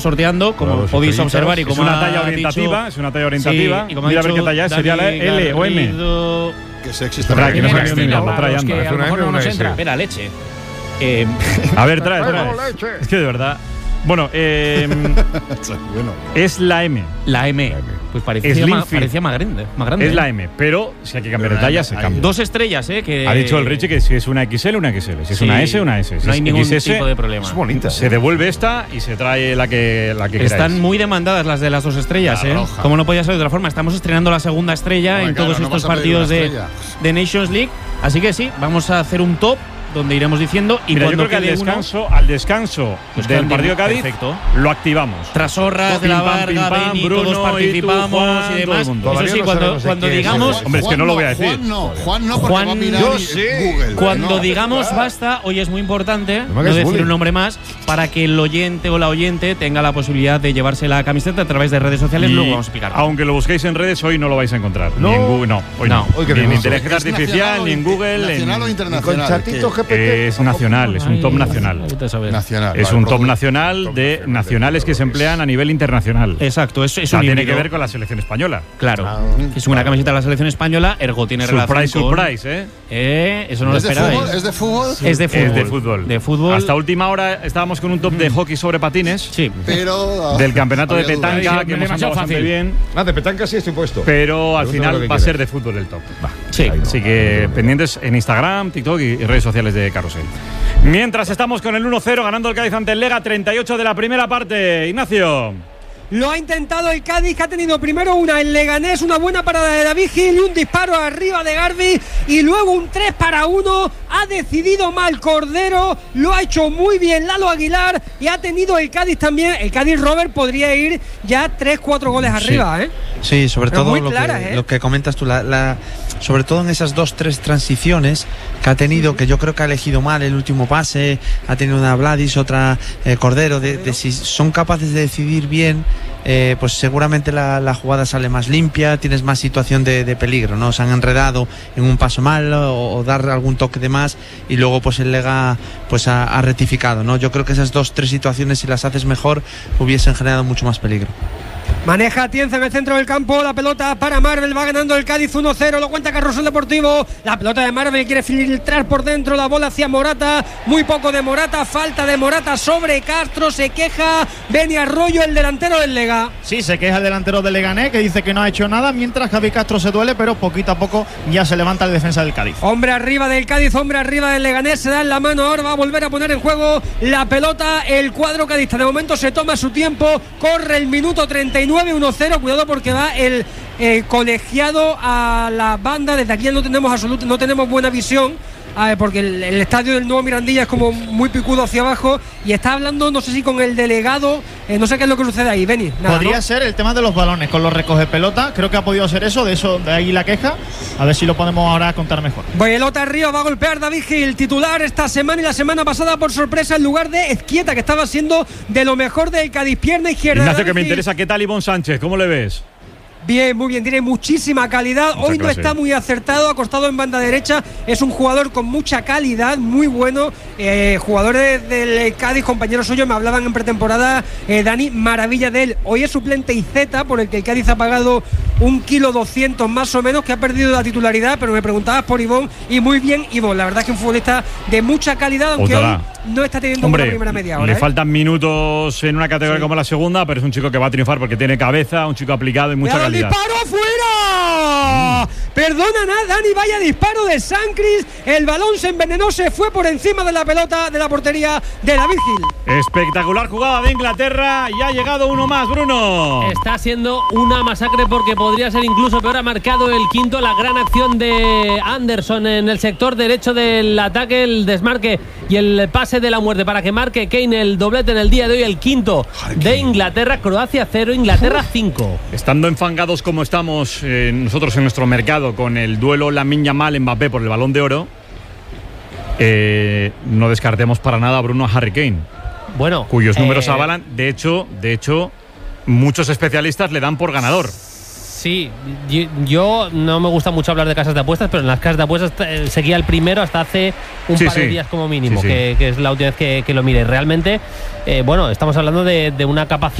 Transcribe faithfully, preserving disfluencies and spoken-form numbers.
sorteando, como Claro, podéis observar y es como una ha talla orientativa, dicho, es una talla orientativa. sí, y como mira ha a ver dicho qué talla es, sería la Dani L o M. Garrido, Que sexy está. Trae, que no Mira, sé qué mira, lo para trae los anda. que a lo Es una mejor M, no nos una entra. S. Espera, leche. Eh, A ver, trae, trae. Es que de verdad. Bueno, eh, bueno. es la M. La M. Pues parecía, Slim más, fit. parecía más grande. Más grande Es ¿eh? la M, pero si hay que cambiar de Pero talla, hay- se hay- cambia. Dos estrellas, ¿eh? Que Ha dicho el Richie que si es una X L, una X L. Si es Sí, una S, una S. Si no hay es ningún X S, tipo de problema. Es bonita. se devuelve esta y se trae la que, la que Están queráis. muy demandadas las de las dos estrellas, La ¿eh? roja. Como no podía ser de otra forma. Estamos estrenando la segunda estrella Hombre, en claro, todos no estos vas a pedir partidos una de, estrella. de Nations League. Así que sí, vamos a hacer un top donde iremos diciendo. Y Mira, yo cuando creo que al quede uno, descanso, al descanso Pues del quedan partido de Cádiz, perfecto. lo activamos. Trasorras, de Pim, la pam, Varga, pim, pam, Beni, Bruno, todos y tú, participamos Juan, y todo el demás. mundo. Eso Todavía sí, no cuando, sabemos de cuando quién es. digamos. Hombre, es que no lo voy a decir. Juan no, Juan no, porque Juan- va a mirar yo y- sí. Google. Cuando No. digamos basta, hoy es muy importante No me no hagas decir bullying. un nombre más para que el oyente o la oyente tenga la posibilidad de llevarse la camiseta a través de redes sociales. Y Luego vamos a explicar. aunque lo busquéis en redes, hoy no lo vais a encontrar. No. Ni en Google, no. Hoy no. No. Hoy que ni en tenemos. inteligencia ¿Es artificial, nacional ni en o- Google. ¿Nacional o en- internacional? Con chatito ¿Qué? G P T. Es nacional, es un top Ay, nacional. vete a saber. Nacional. Es vale, un por- top nacional de nacionales que se emplean a nivel internacional. Exacto, es, O es sea, un tiene híbrido. que ver con la selección española. Claro, Ah, es una camiseta de la selección española, ergo tiene Surprise, relación con… surprise, ¿eh? Eh, eso no lo ¿Es de esperabais. fútbol? ¿Es de fútbol? Es de fútbol. Es de fútbol. De fútbol. Hasta última hora estábamos con un top de hockey sobre patines. Sí. Pero. Del campeonato de había dudas. petanca, Sí, que hemos demasiado andado bastante fácil. bien. Ah, de petanca sí estoy puesto. Pero al Pregúntame final lo que va a quieras. ser de fútbol el top. Va. Sí. Ahí no. Así que pendientes en Instagram, TikTok y y redes sociales de Carrusel. Mientras estamos con el uno cero ganando el Cádiz ante el Lega, treinta y ocho de la primera parte. Ignacio. Lo ha intentado el Cádiz, que ha tenido primero una en Leganés, una buena parada de David Gil y un disparo arriba de Garbi, y luego un tres para uno. Ha decidido mal Cordero, lo ha hecho muy bien Lalo Aguilar, y ha tenido el Cádiz también. El Cádiz, Robert, podría ir ya tres cuatro goles Sí. arriba, ¿eh? Sí, sobre Pero todo muy lo, claras, que, ¿eh? lo que comentas tú, la, la- sobre todo en esas dos, tres transiciones que ha tenido, que yo creo que ha elegido mal el último pase, ha tenido una Vladis, otra eh, Cordero, de, de si son capaces de decidir bien, eh, pues seguramente la, la jugada sale más limpia, tienes más situación de, de peligro, ¿no? Se han enredado en un paso mal o, o dar algún toque de más y luego pues el Lega pues ha, ha rectificado, ¿no? Yo creo que esas dos, tres situaciones, si las haces mejor, hubiesen generado mucho más peligro. Maneja Atienza en el centro del campo, la pelota para Marvel, va ganando el Cádiz uno cero, lo cuenta Carrusel Deportivo, la pelota de Marvel quiere filtrar por dentro, la bola hacia Morata, muy poco de Morata, falta de Morata sobre Castro, se queja Beni Arroyo, el delantero del Lega. Sí, se queja el delantero del Leganés, que dice que no ha hecho nada, mientras Javi Castro se duele, pero poquito a poco ya se levanta el defensa del Cádiz. Hombre arriba del Cádiz, hombre arriba del Leganés, se da en la mano, ahora va a volver a poner en juego la pelota el cuadro cadista. De momento se toma su tiempo, corre el minuto treinta y nueve, uno cero, cuidado porque va el eh, colegiado a la banda. Desde aquí ya no tenemos absoluto, no tenemos buena visión. Ah, porque el, el estadio del Nuevo Mirandilla es como muy picudo hacia abajo y está hablando, no sé si con el delegado, eh, no sé qué es lo que sucede ahí, Beni. Nada, Podría ¿no? ser el tema de los balones con los recoge pelota, creo que ha podido ser eso, de eso, de ahí la queja, a ver si lo podemos ahora contar mejor. Pelota arriba, va a golpear David Gil, titular esta semana y la semana pasada por sorpresa en lugar de Ezquieta, que estaba siendo de lo mejor del Cádiz, pierna izquierda. Ignacio, que David me Gil. interesa, ¿qué tal Ivonne Sánchez? ¿Cómo le ves? Bien, muy bien, tiene muchísima calidad. Mucha Hoy no clase. está muy acertado, acostado en banda derecha. Es un jugador con mucha calidad, muy bueno. Eh, jugadores del Cádiz, compañeros suyos, me hablaban en pretemporada, eh, Dani, maravilla de él. Hoy es suplente I Z, por el que el Cádiz ha pagado un kilo doscientos más o menos, que ha perdido la titularidad, pero me preguntabas por Ivonne, y muy bien Ivonne. La verdad es que un futbolista de mucha calidad, aunque Ojalá. hoy no está teniendo Hombre, una primera media hora. le ¿eh? faltan minutos en una categoría Sí. como la segunda, pero es un chico que va a triunfar porque tiene cabeza, un chico aplicado y mucha ¡Cuidado, el calidad. disparo fuera! Perdona nada, Dani, vaya disparo de Sancris. El balón se envenenó, se fue por encima de la pelota de la portería de David Gil. Espectacular jugada de Inglaterra y ha llegado uno más, Bruno. Está siendo una masacre porque podría ser incluso peor. Ha marcado el quinto, la gran acción de Anderson en el sector derecho del ataque, el desmarque y el pase de la muerte para que marque Kane el doblete en el día de hoy, el quinto de Inglaterra. Croacia cero, Inglaterra cinco. Estando enfangados como estamos eh, nosotros en nuestro mercado con el duelo Lamine Yamal-Mbappé por el Balón de Oro, eh, no descartemos para nada a Bruno a Harry Kane, Bueno, cuyos números eh, avalan. De hecho, de hecho, muchos especialistas le dan por ganador. Sí, yo, yo no me gusta mucho hablar de casas de apuestas, pero en las casas de apuestas eh, seguía el primero hasta hace un Sí, par de sí. días como mínimo, Sí, sí. Que, que es la última vez que, que lo mire. Realmente, eh, bueno, estamos hablando de, de una capacidad